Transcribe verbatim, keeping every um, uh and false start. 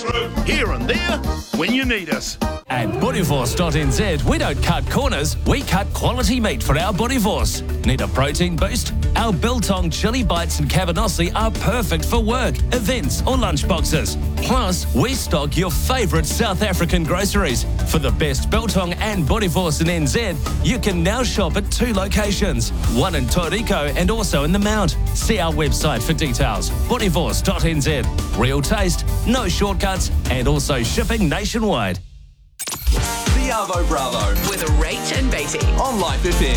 Here and there, when you need us. At Bodyforce dot n z, we don't cut corners, we cut quality meat for our Bodyforce. Need a protein boost? Our biltong chili bites and cabanossi are perfect for work, events or lunch boxes. Plus, we stock your favourite South African groceries. For the best biltong and Bodyforce in N Z, you can now shop at two locations, one in Toriko and also in the Mount. See our website for details, Bodyforce dot n z. Real taste, no shortcuts, and also shipping nationwide. The Arvo Bravo with Rach and Beatty on Life F M.